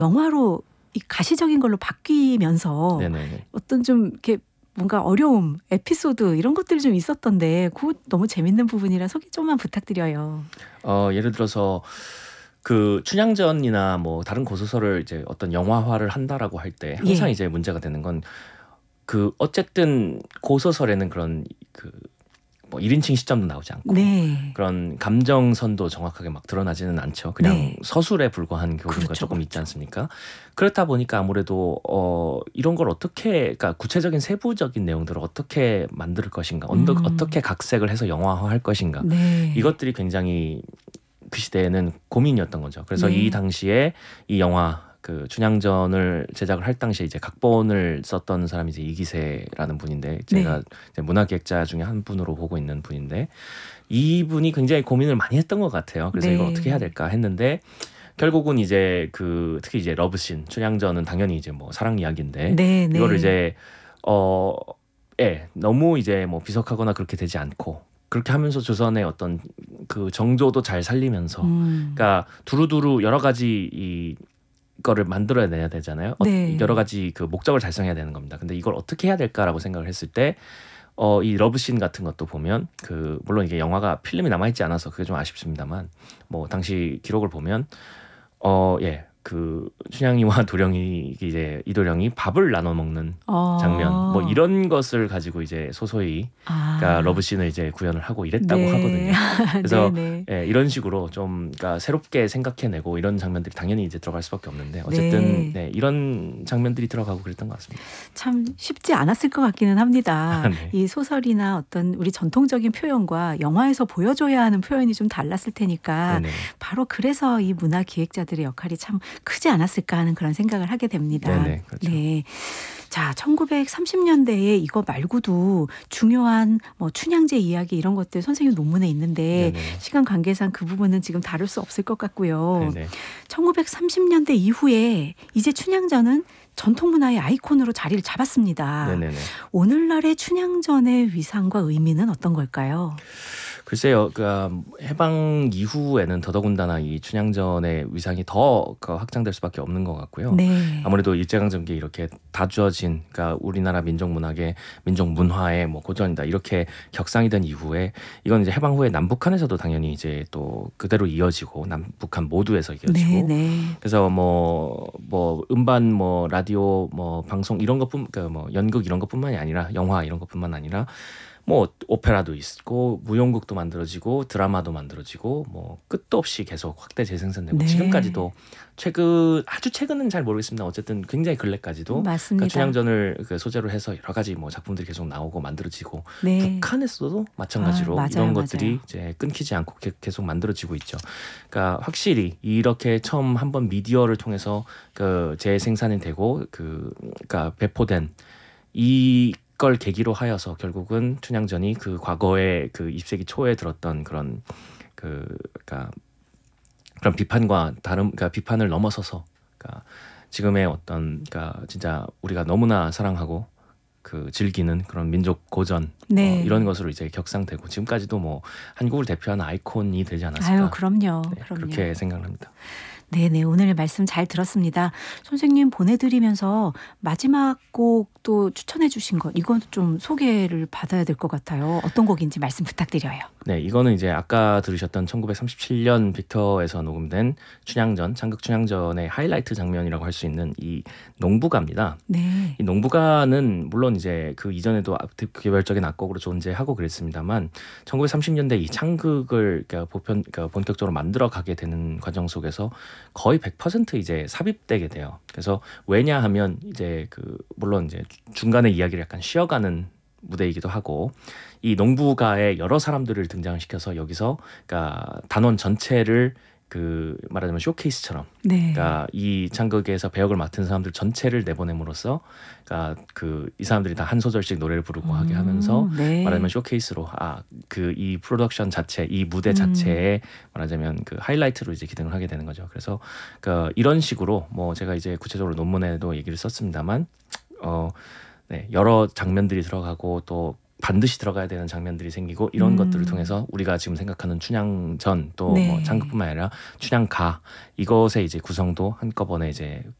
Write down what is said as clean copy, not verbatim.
영화로 이 가시적인 걸로 바뀌면서 네네. 어떤 좀 이렇게 뭔가 어려움, 에피소드 이런 것들이 좀 있었던데 그거 너무 재밌는 부분이라 소개 좀만 부탁드려요. 예를 들어서 그 춘향전이나 뭐 다른 고소설을 이제 어떤 영화화를 한다라고 할 때 항상 예. 이제 문제가 되는 건 그 어쨌든 고소설에는 그런 그 뭐 1인칭 시점도 나오지 않고 네. 그런 감정선도 정확하게 막 드러나지는 않죠. 그냥 네. 서술에 불과한 경우가 그렇죠, 조금 있지 그렇죠. 않습니까? 그렇다 보니까 아무래도 이런 걸 어떻게 그러니까 구체적인 세부적인 내용들을 어떻게 만들 것인가, 어떻게 각색을 해서 영화화할 것인가 네. 이것들이 굉장히 그 시대에는 고민이었던 거죠. 그래서 이 네. 당시에 이 영화 그 춘향전을 제작을 할 당시에 이제 각본을 썼던 사람이 이제 이기세라는 분인데 제가 네. 이제 문화기획자 중에 한 분으로 보고 있는 분인데 이분이 굉장히 고민을 많이 했던 것 같아요. 그래서 이걸 어떻게 해야 네. 될까 했는데 결국은 이제 그 특히 이제 러브씬 춘향전은 당연히 이제 뭐 사랑 이야기인데 네. 이거를 네. 이제 너무 이제 뭐 비석하거나 그렇게 되지 않고 그렇게 하면서 조선의 어떤 그 정조도 잘 살리면서 그러니까 두루두루 여러 가지 이 거를 만들어내야 되잖아요. 여러 네. 가지 그 목적을 달성해야 되는 겁니다. 근데 이걸 어떻게 해야 될까라고 생각을 했을 때 이 러브씬 같은 것도 보면 그 물론 이게 영화가 필름이 남아있지 않아서 그게 좀 아쉽습니다만 뭐 당시 기록을 보면 그 춘향이와 도령이 이제 이도령이 밥을 나눠 먹는 장면 뭐 이런 것을 가지고 이제 소소히 그러니까 아. 러브씬을 이제 구현을 하고 이랬다고 네. 하거든요. 그래서 네네. 이런 식으로 좀 그러니까 새롭게 생각해내고 이런 장면들이 당연히 이제 들어갈 수밖에 없는데 어쨌든 네. 이런 장면들이 들어가고 그랬던 것 같습니다. 참 쉽지 않았을 것 같기는 합니다. 네. 이 소설이나 어떤 우리 전통적인 표현과 영화에서 보여줘야 하는 표현이 좀 달랐을 테니까 네네. 바로 그래서 이 문화 기획자들의 역할이 참 크지 않았을까 하는 그런 생각을 하게 됩니다. 네네. 그렇죠. 네. 자, 1930년대에 이거 말고도 중요한 뭐 춘향제 이야기 이런 것들 선생님 논문에 있는데 네네. 시간 관계상 그 부분은 지금 다룰 수 없을 것 같고요. 네네. 1930년대 이후에 이제 춘향전은 전통문화의 아이콘으로 자리를 잡았습니다. 네네네. 오늘날의 춘향전의 위상과 의미는 어떤 걸까요? 글쎄요, 그러니까 해방 이후에는 더더군다나 이 춘향전의 위상이 더 확장될 수밖에 없는 것 같고요. 네. 아무래도 일제강점기에 이렇게 다져진, 그러니까 우리나라 민족 문학의 민족 문화의 뭐 고전이다 이렇게 격상이 된 이후에 이건 이제 해방 후에 남북한에서도 당연히 이제 또 그대로 이어지고 남북한 모두에서 이어지고. 네, 네. 그래서 뭐 음반, 뭐 라디오, 뭐 방송 이런 것뿐, 그러니까 뭐 연극 이런 것뿐만이 아니라 영화 이런 것뿐만 아니라. 뭐 오페라도 있고 무용극도 만들어지고 드라마도 만들어지고 뭐 끝도 없이 계속 확대 재생산되고 네. 지금까지도 아주 최근은 잘 모르겠습니다. 어쨌든 굉장히 근래까지도 맞습니다. 그러니까 춘향전을 그 소재로 해서 여러 가지 뭐 작품들이 계속 나오고 만들어지고 네. 북한에서도 마찬가지로 맞아요, 이런 것들이 맞아요. 이제 끊기지 않고 계속 만들어지고 있죠. 그러니까 확실히 이렇게 처음 한번 미디어를 통해서 그 재생산이 되고 그러니까 배포된 이걸 계기로 하여서 결국은 춘향전이 그 과거에 그 20세기 초에 들었던 그런 그러니까 그런 비판과 그러니까 비판을 넘어서서 그러니까 지금의 어떤 그러니까 진짜 우리가 너무나 사랑하고 그 즐기는 그런 민족 고전 네. 이런 것으로 이제 격상되고 지금까지도 뭐 한국을 대표하는 아이콘이 되지 않았을까. 아유, 그럼요. 네, 그럼요. 그렇게 생각합니다. 네네. 오늘 말씀 잘 들었습니다. 선생님 보내드리면서 마지막 곡도 추천해 주신 것, 이건 좀 소개를 받아야 될 것 같아요. 어떤 곡인지 말씀 부탁드려요. 네, 이거는 이제 아까 들으셨던 1937년 빅터에서 녹음된 춘향전, 창극 춘향전의 하이라이트 장면이라고 할 수 있는 이 농부가입니다. 네. 이 농부가는 물론 이제 그 이전에도 개별적인 악곡으로 존재하고 그랬습니다만 1930년대 이 창극을 그러니까 본격적으로 만들어 가게 되는 과정 속에서 거의 100% 이제 삽입되게 돼요. 그래서 왜냐하면 이제 물론 이제 중간에 이야기를 약간 쉬어가는 무대이기도 하고 이 농부가의 여러 사람들을 등장시켜서 여기서 그러니까 단원 전체를 말하자면 쇼케이스처럼 네. 그러니까 이 창극에서 배역을 맡은 사람들 전체를 내보냄으로써 그러니까 이 사람들이 다 한 소절씩 노래를 부르고 하게 하면서 네. 말하자면 쇼케이스로 이 프로덕션 자체, 이 무대 자체에 말하자면 그 하이라이트로 이제 기능을 하게 되는 거죠. 그래서 이런 식으로 뭐 제가 이제 구체적으로 논문에도 얘기를 썼습니다만 네, 여러 장면들이 들어가고 또 반드시 들어가야 되는 장면들이 생기고 이런 것들을 통해서 우리가 지금 생각하는 춘향전 또 네. 뭐 장극뿐만 아니라 춘향가 이것의 이제 구성도 한꺼번에 이제